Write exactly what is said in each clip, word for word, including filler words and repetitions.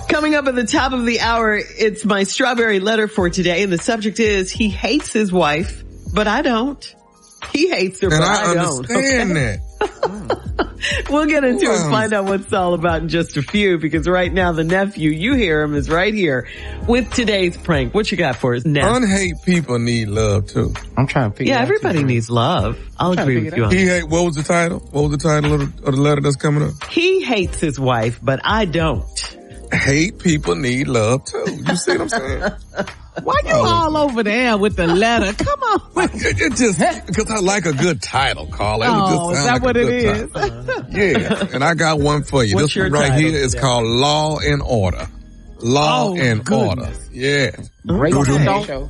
Coming up at the top of the hour, it's my strawberry letter for today. And the subject is, he hates his wife, but I don't. He hates her, and but I, I don't. understand okay? that. We'll get into wow. it and find out what it's all about in just a few, because right now the nephew, you hear him, is right here with today's prank. What you got for us, Neff? Unhate people need love too. I'm trying to figure Yeah, out everybody too, needs love. I'll agree with you on that. He hate, what was the title? What was the title of the, of the letter that's coming up? He hates his wife, but I don't. Hate people need love too. You see what I'm saying? Why you oh. all over there with the letter? Come on. It, it just, because I like a good title, Carl. It oh, just is that like what it is? Yeah, and I got one for you. What's this one right here is called Law and Order. Law oh, and goodness. Order. Yeah. Great okay. show.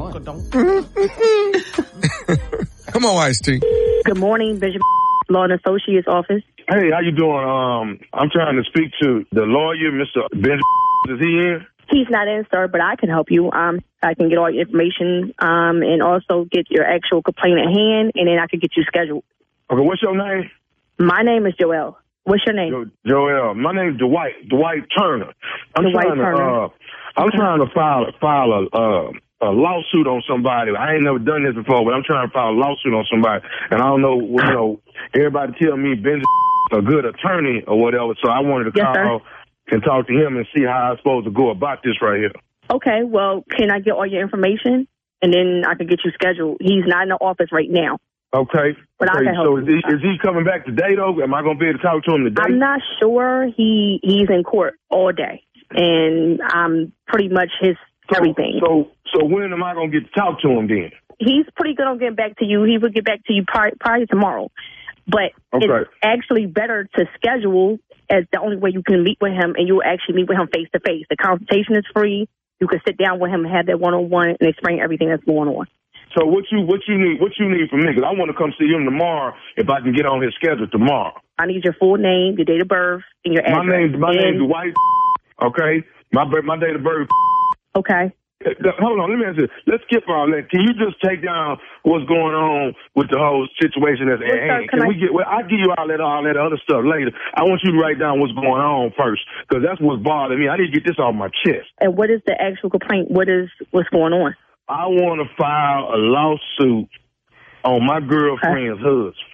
Come on, Ice-T. Good morning, Bishop Law and Associates Office. Hey, how you doing? Um, I'm trying to speak to the lawyer, Mister Benjamin. Is he in? He's not in, sir, but I can help you. Um, I can get all your information, um, and also get your actual complaint at hand, and then I can get you scheduled. Okay, what's your name? My name is Joelle. What's your name? Jo- Joelle. My name's Dwight. Dwight Turner. I'm Dwight trying to. Turner. Uh, I'm trying to file file a. Uh, a lawsuit on somebody. I ain't never done this before, but I'm trying to file a lawsuit on somebody. And I don't know, you know, everybody tell me Ben's a good attorney or whatever, so I wanted to yes, call sir. and talk to him and see how I'm supposed to go about this right here. Okay, well, can I get all your information? And then I can get you scheduled. He's not in the office right now. Okay. But okay. I can help so you. is he, is he coming back today, though? Am I going to be able to talk to him today? I'm not sure. He He's in court all day, and I'm pretty much his so, everything. So, so when am I going to get to talk to him then? He's pretty good on getting back to you. He will get back to you probably, probably tomorrow. But okay. It's actually better to schedule as the only way you can meet with him, and you'll actually meet with him face to face. The consultation is free. You can sit down with him and have that one on one and explain everything that's going on. So what you what you need what you need from me? Because I want to come see him tomorrow if I can get on his schedule tomorrow. I need your full name, your date of birth, and your address. My name my and, name's Dwight. Okay, my my date of birth. Okay. Hold on, let me ask you. Let's skip all that. Can you just take down what's going on with the whole situation that's at hand? Can, can I, we get? Well, I'll give you all that, all that other stuff later. I want you to write down what's going on first, because that's what's bothering me. I need to get this off my chest. And what is the actual complaint? What is what's going on? I want to file a lawsuit on my girlfriend's okay. husband.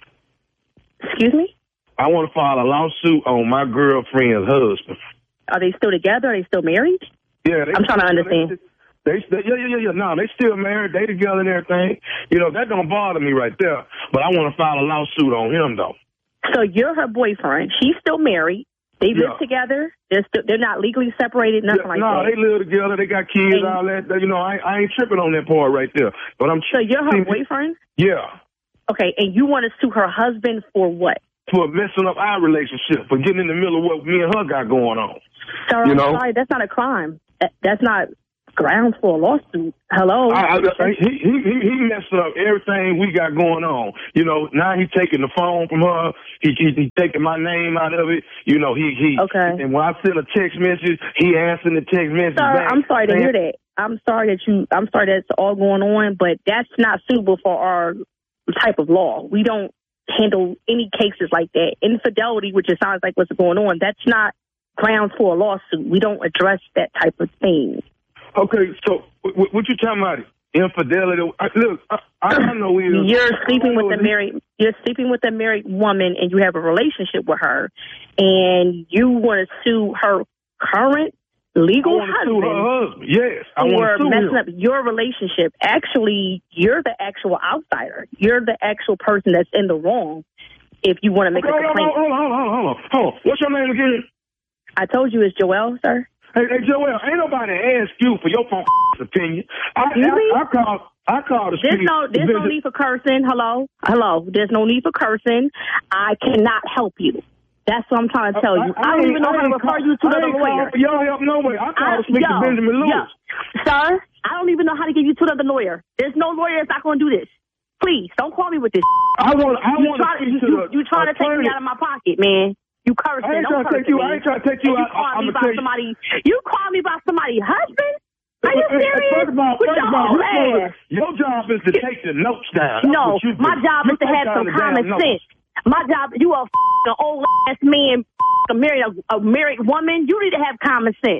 Excuse me? I want to file a lawsuit on my girlfriend's husband. Are they still together? Are they still married? Yeah, they, I'm trying to understand. They, they, yeah, yeah, yeah, yeah. No, they still married. They together and everything. You know, that don't bother me right there. But I want to file a lawsuit on him, though. So you're her boyfriend. She's still married. They yeah. live together. They're still, they're not legally separated, nothing yeah, like no, that. No, they live together. They got kids, and, all that. You know, I, I ain't tripping on that part right there. But I'm. So you're her boyfriend? Yeah. Okay, and you want to sue her husband for what? For messing up our relationship, for getting in the middle of what me and her got going on. Sir, you I'm know? sorry, that's not a crime. That's not grounds for a lawsuit. Hello? I, I, he, he, he, he messed up everything we got going on. You know, now he's taking the phone from her. He, he, he's taking my name out of it. You know, he, he. Okay. And when I send a text message, he answering the text message Sir, back. I'm sorry to hear that. I'm sorry that you, I'm sorry that's all going on, but that's not suitable for our type of law. We don't handle any cases like that. Infidelity, which it sounds like what's going on, that's not grounds for a lawsuit. We don't address that type of thing. Okay, so what, what you talking about? Infidelity? I, look, I, I know we. You're sleeping with a married. You're sleeping with a married woman, and you have a relationship with her, and you want to sue her current legal I husband. Sue her husband. Yes, I want for to sue messing him. up your relationship. Actually, you're the actual outsider. You're the actual person that's in the wrong. If you want to make okay, a complaint, hold on, hold on, hold on, hold on, hold on. What's your name again? I told you it's Joelle, sir. Hey, hey, Joelle, ain't nobody asked you for your phone opinion. I, Excuse I, me? I called. I called the There's street. no, there's no need for cursing. Hello, hello. There's no need for cursing. I cannot help you. That's what I'm trying to tell you. I, I, I don't even know how to refer you to the lawyer. Y'all help no way. I called to speak to Benjamin Lewis. Yo, sir, I don't even know how to give you to another lawyer. There's no lawyer that's not going to do this. Please, don't call me with this. I want. I you want try, to. You, you, you trying to take me out of my pocket, man? You cursing. I ain't don't trying to take you. I ain't trying to take you and out. You call I'm me gonna about tell you. somebody. You call me about somebody's husband? Are you Hey, serious? First of all, With first your of all, whole ass. your job is to take the notes down. That's No, what you do. my job you is to take have down some the common damn notes. sense. My job, you a f***ing old ass man, f***ing married a, a married woman. You need to have common sense.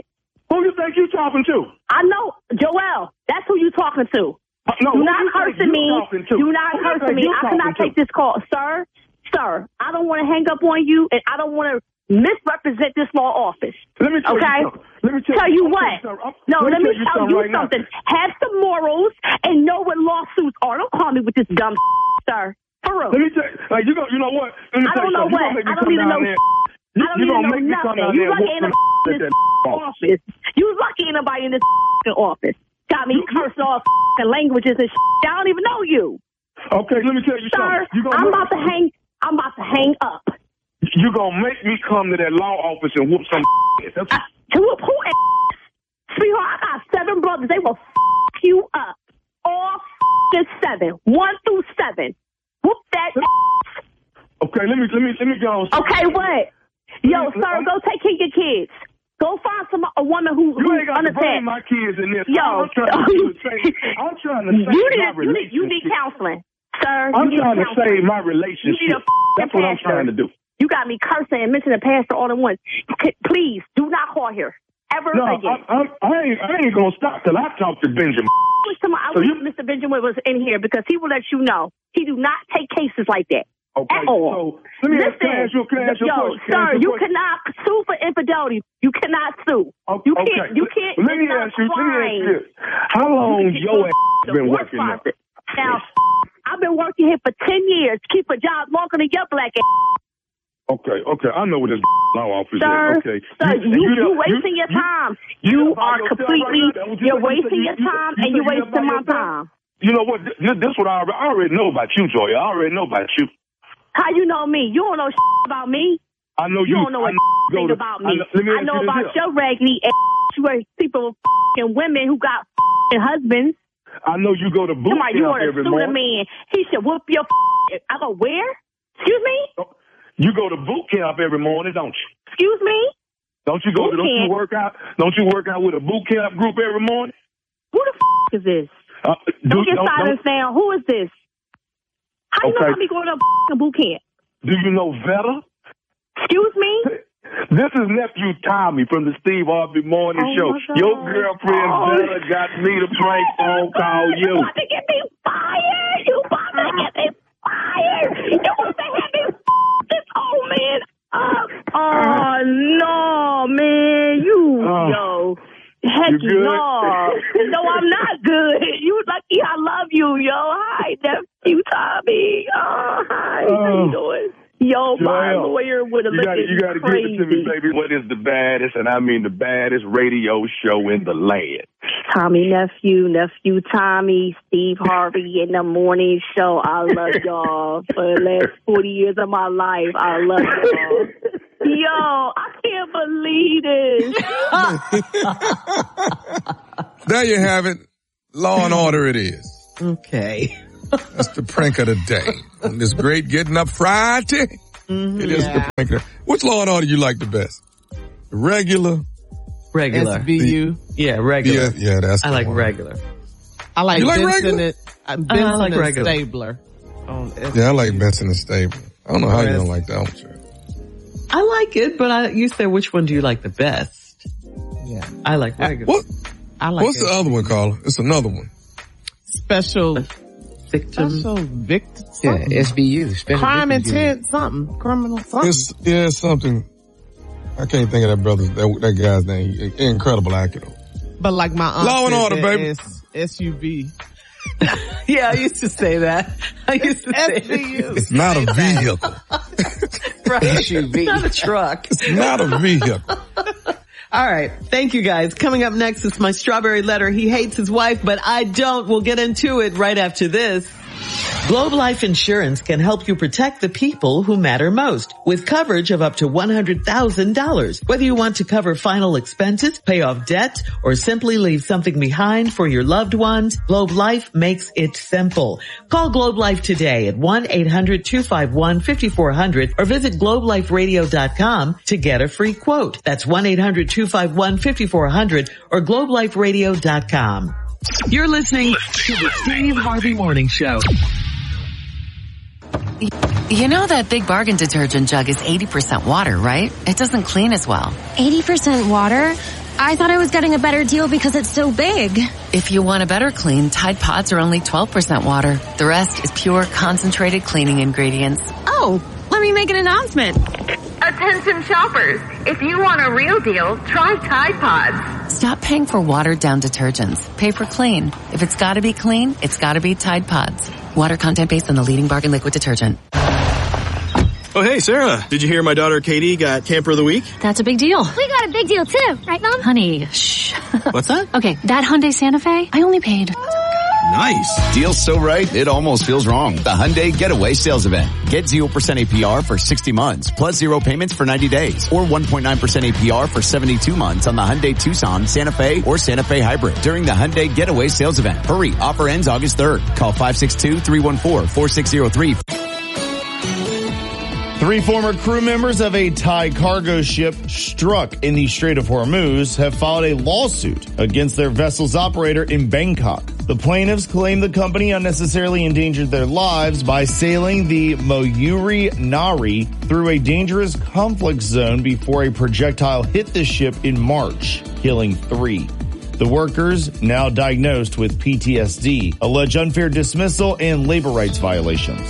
Who you think you talking to? I know, Joel. That's who you talking to. Uh, no, Do not cursing me. Do not cursing me. I cannot take to? this call. Sir, sir, I don't want to hang up on you, and I don't want to misrepresent this law office. Let me tell okay? you something. Let me tell, tell you, you what. You no, let me tell, tell you right something. Now. Have some morals and know what lawsuits are. Don't call me with this dumb sir. For real. Let me tell you, like, you, go, you know what? Let me I don't know what. I don't even know. There. I don't you even know make me nothing. Come you lucky in this office. You lucky anybody in this office. Got me cursing all languages and shit. I don't even know you. Okay, let me tell you Sir, something. You I'm about to hang. I'm about to hang up. You gonna make me come to that law office and whoop some ass? Uh, to whoop who ass? Sweetheart, I got seven brothers. They will f you up. All f seven, one through seven. Whoop that ass. Okay, let me let me let me go. Okay, what? Yo, sir, go take care of your kids. Go find some a woman who you who's ain't got to bring my kids in this. Yo, I'm trying to save. I'm trying to save you need, my you need you need counseling, sir. I'm you trying need to save my relationship. That's what I'm trying to do. You got me cursing and mentioning the pastor all at once. Please do not call here ever no, again. I, I, I ain't I ain't gonna stop till I talk to Benjamin. I so wish you, Mister Benjamin was in here because he will let you know he do not take cases like that. Okay, at all. so let me Listen, ask, can I ask you, can I ask you yo, a question? sir, you question? cannot sue for infidelity. You cannot sue. Okay, you can't. You can't. Let me ask you. Let me ask you this: how long you your ass been working now? Now, I've been working here for ten years. Keep a job longer than your black ass. Okay, okay, I know what this law office sir, is. Okay, sir, you, you, you, you wasting you, your time. You, you, you are completely. Right you're wasting your time and you're wasting my time. You know what? This, this what I already, I already know about you, Joy. I already know about you. How you know me? You don't know shit about me. I know you. You don't know a thing to, about me. I know, me I know about here. your raggedy ass. You are people and women who got husbands. I know you go to boot Come on, camp you want to every sue morning. the man. He should whoop your I go, where? Excuse me? You go to boot camp every morning, don't you? Excuse me? Don't you go? Boot don't camp? you work out? Don't you work out with a boot camp group every morning? Who the f- is this? Uh, don't do, get don't, silence don't, now. Who is this? How you okay. know I be going to f- boot camp? Do you know Vetta? Excuse me? This is nephew Tommy from the Steve Harvey Morning oh Show. Your girlfriend oh. Vetta got me to prank phone call you. You about to get me fired. You about to get me fired. You about to have me f- this old man up. Oh, no, man. You, uh, yo. Heck you no. No, I'm not good. You lucky I love you, yo. Hi, nephew Tommy. Oh, hi. Uh, How you doing? Yo, my Joel, lawyer would have looked at me crazy. You got to give it to me, baby. What is the baddest, and I mean the baddest radio show in the land? Tommy, nephew, nephew Tommy, Steve Harvey in the morning show. I love y'all for the last forty years of my life. I love y'all. Yo, I can't believe this. There you have it. Law and Order it is. Okay. That's the prank of the day. On this great Getting Up Friday, mm-hmm, it is yeah. the prank of the day. Which Law and Order you like the best? The regular? Regular. S V U. The, yeah, regular. Yeah, yeah that's I the like one. regular. I like you like Benson regular? and, uh, Benson I like and regular. Stabler. On yeah, I like Benson and Stabler. I don't know how you don't like that one, sir. I like it, but I, you said which one do you like the best? Yeah. I like regular. What? I like What's it. the other one, Carla? It's another one. Special victim. Special victim. Yeah, S B U. Special Crime intent something. Criminal something. It's, yeah, it's something. I can't think of that brother, that, that guy's name. Incredible actor. But like my aunt Law and Order, baby. S- S U V. Yeah, I used to say that. I used to say it. It's not a vehicle. Right. S U V. It's not a truck. It's not a vehicle. All right. Thank you, guys. Coming up next is my strawberry letter. He hates his wife, but I don't. We'll get into it right after this. Globe Life Insurance can help you protect the people who matter most with coverage of up to one hundred thousand dollars. Whether you want to cover final expenses, pay off debt, or simply leave something behind for your loved ones, Globe Life makes it simple. Call Globe Life today at one eight hundred two five one five four zero zero or visit globe life radio dot com to get a free quote. That's one eight hundred two five one five four zero zero or globe life radio dot com. You're listening to the Steve Harvey Morning Show. You know that Big Bargain detergent jug is eighty percent water, right? It doesn't clean as well. eighty percent water? I thought I was getting a better deal because it's so big. If you want a better clean, Tide Pods are only twelve percent water. The rest is pure concentrated cleaning ingredients. Oh, let me make an announcement. Attention shoppers, if you want a real deal, try Tide Pods. Stop paying for watered-down detergents. Pay for clean. If it's gotta be clean, it's gotta be Tide Pods. Water content based on the leading bargain liquid detergent. Oh, hey, Sarah. Did you hear my daughter Katie got Camper of the Week? That's a big deal. We got a big deal, too. Right, Mom? Honey, shh. What's that? Okay, that Hyundai Santa Fe, I only paid... Nice. Deal's so right, it almost feels wrong. The Hyundai Getaway Sales Event. Get zero percent A P R for sixty months, plus zero payments for ninety days, or one point nine percent A P R for seventy-two months on the Hyundai Tucson, Santa Fe, or Santa Fe Hybrid during the Hyundai Getaway Sales Event. Hurry, offer ends August third. Call five six two, three one four, four six zero three. Three former crew members of a Thai cargo ship struck in the Strait of Hormuz have filed a lawsuit against their vessel's operator in Bangkok. The plaintiffs claim the company unnecessarily endangered their lives by sailing the Mayuri Nari through a dangerous conflict zone before a projectile hit the ship in March, killing three. The workers, now diagnosed with P T S D, allege unfair dismissal and labor rights violations.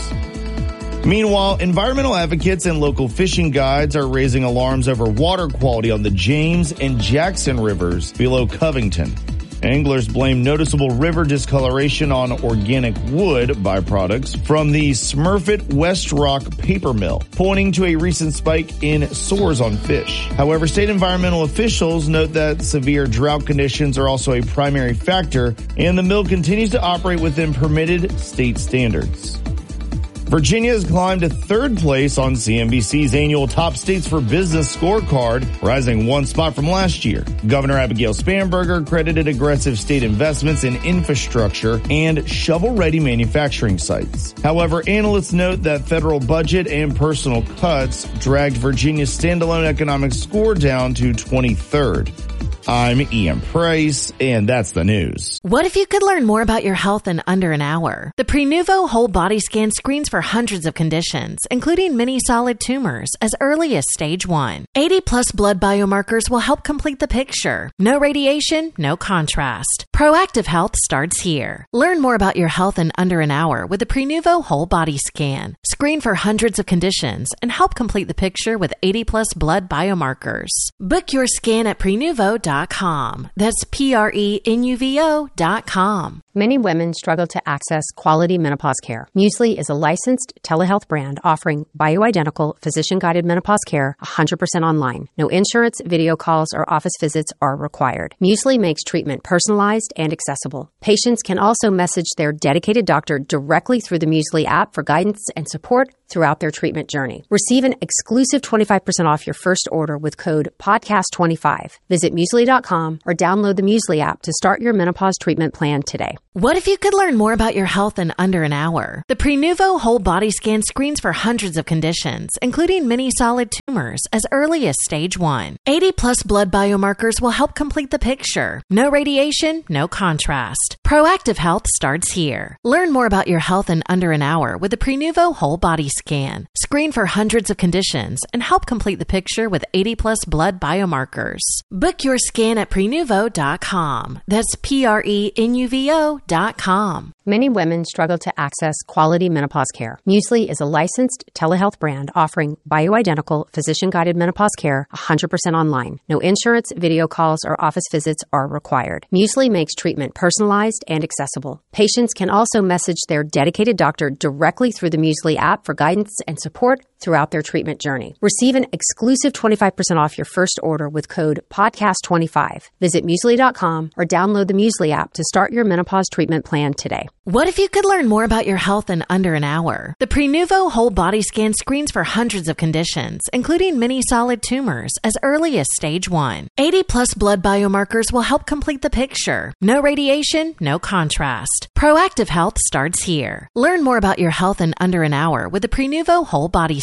Meanwhile, environmental advocates and local fishing guides are raising alarms over water quality on the James and Jackson rivers below Covington. Anglers blame noticeable river discoloration on organic wood byproducts from the Smurfit West Rock paper mill, pointing to a recent spike in sores on fish. However, state environmental officials note that severe drought conditions are also a primary factor, and the mill continues to operate within permitted state standards. Virginia has climbed to third place on C N B C's annual Top States for Business scorecard, rising one spot from last year. Governor Abigail Spanberger credited aggressive state investments in infrastructure and shovel-ready manufacturing sites. However, analysts note that federal budget and personal cuts dragged Virginia's standalone economic score down to twenty-third. I'm Ian Price, and that's the news. What if you could learn more about your health in under an hour? The Prenuvo Whole Body Scan screens for hundreds of conditions, including many solid tumors, as early as stage one. eighty plus blood biomarkers will help complete the picture. No radiation, no contrast. Proactive health starts here. Learn more about your health in under an hour with the Prenuvo Whole Body Scan. Screen for hundreds of conditions and help complete the picture with eighty plus blood biomarkers. Book your scan at prenuvo dot com. That's P R E N U V O dot com. Many women struggle to access quality menopause care. Muesli is a licensed telehealth brand offering bioidentical, physician-guided menopause care one hundred percent online. No insurance, video calls, or office visits are required. Muesli makes treatment personalized and accessible. Patients can also message their dedicated doctor directly through the Muesli app for guidance and support throughout their treatment journey. Receive an exclusive twenty-five percent off your first order with code podcast twenty-five. Visit muesli dot com or download the Muesli app to start your menopause treatment plan today. What if you could learn more about your health in under an hour? The Prenuvo Whole Body Scan screens for hundreds of conditions, including many solid tumors, as early as stage one. eighty plus blood biomarkers will help complete the picture. No radiation, no contrast. Proactive health starts here. Learn more about your health in under an hour with the Prenuvo Whole Body Scan. Screen for hundreds of conditions and help complete the picture with eighty plus blood biomarkers. Book your scan at prenuvo dot com. That's P R E N U V O dot com. Many women struggle to access quality menopause care. Muesli is a licensed telehealth brand offering bioidentical, physician-guided menopause care one hundred percent online. No insurance, video calls, or office visits are required. Muesli makes treatment personalized and accessible. Patients can also message their dedicated doctor directly through the Muesli app for guidance and support throughout their treatment journey. Receive an exclusive twenty-five percent off your first order with code podcast twenty-five. Visit muesli dot com or download the Muesli app to start your menopause treatment plan today. What if you could learn more about your health in under an hour? The Prenuvo Whole Body Scan screens for hundreds of conditions, including many solid tumors, as early as stage one. eighty plus blood biomarkers will help complete the picture. No radiation, no contrast. Proactive health starts here. Learn more about your health in under an hour with the Prenuvo Whole Body Scan.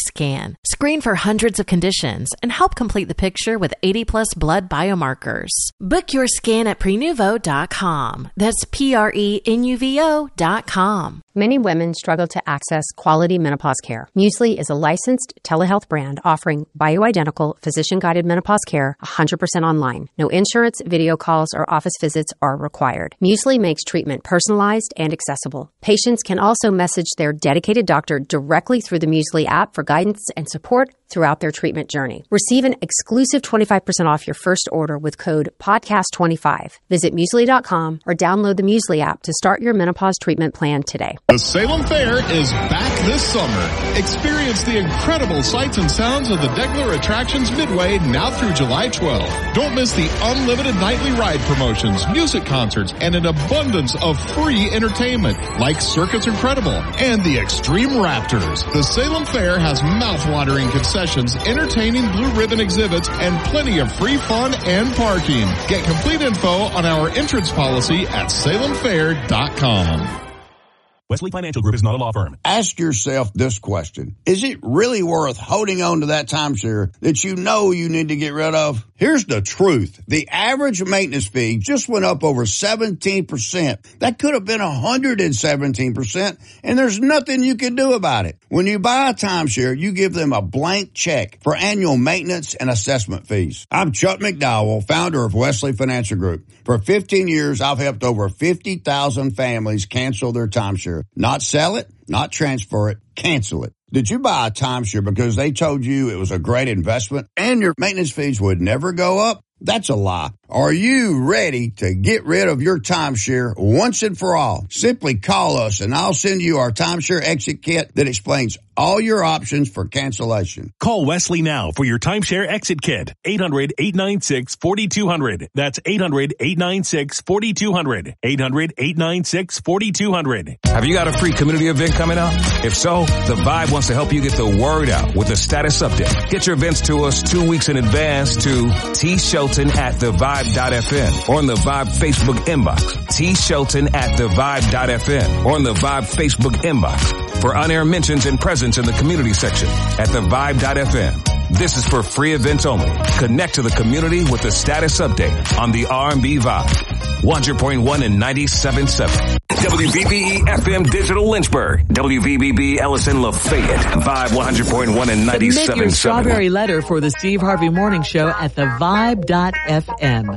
Scan. Screen for hundreds of conditions and help complete the picture with eighty plus blood biomarkers. Book your scan at prenuvo dot com. That's P R E N U V O dot com. Many women struggle to access quality menopause care. Muesli is a licensed telehealth brand offering bioidentical, physician-guided menopause care one hundred percent online. No insurance, video calls, or office visits are required. Muesli makes treatment personalized and accessible. Patients can also message their dedicated doctor directly through the Muesli app for guidance and support throughout their treatment journey. Receive an exclusive twenty-five percent off your first order with code podcast twenty-five. Visit muesli dot com or download the Muesli app to start your menopause treatment plan today. The Salem Fair is back this summer. Experience the incredible sights and sounds of the Degler Attractions Midway now through July twelfth. Don't miss the unlimited nightly ride promotions, music concerts, and an abundance of free entertainment like Circuits Incredible and the Extreme Raptors. The Salem Fair has mouth-watering concessions, entertaining blue ribbon exhibits, and plenty of free fun and parking. Get complete info on our entrance policy at salem fair dot com. Wesley Financial Group is not a law firm. Ask yourself this question. Is it really worth holding on to that timeshare that you know you need to get rid of? Here's the truth. The average maintenance fee just went up over seventeen percent. That could have been one hundred seventeen percent, and there's nothing you can do about it. When you buy a timeshare, you give them a blank check for annual maintenance and assessment fees. I'm Chuck McDowell, founder of Wesley Financial Group. For fifteen years, I've helped over fifty thousand families cancel their timeshare. Not sell it, not transfer it, cancel it. Did you buy a timeshare because they told you it was a great investment and your maintenance fees would never go up? That's a lie. Are you ready to get rid of your timeshare once and for all? Simply call us and I'll send you our timeshare exit kit that explains all your options for cancellation. Call Wesley now for your timeshare exit kit. eight hundred, eight nine six, four two zero zero. That's eight hundred, eight nine six, four two zero zero. eight hundred, eight nine six, four two zero zero. Have you got a free community event coming up? If so, The Vibe wants to help you get the word out with a status update. Get your events to us two weeks in advance to T Shelton at the vibe dot f m or on the Vibe Facebook inbox. T Shelton at the vibe dot f m or on the Vibe Facebook inbox for on-air mentions and presence in the community section at the vibe dot f m. This is for free events only. Connect to the community with the status update on the R and B Vibe. one hundred point one and ninety-seven point seven. W V B E F M Digital Lynchburg. W V B B Ellison Lafayette. Vibe one hundred point one and ninety-seven point seven. Submit your strawberry letter for the Steve Harvey Morning Show at the vibe dot f m.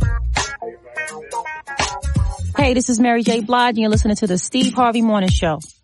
Hey, this is Mary J. Blige, and you're listening to the Steve Harvey Morning Show.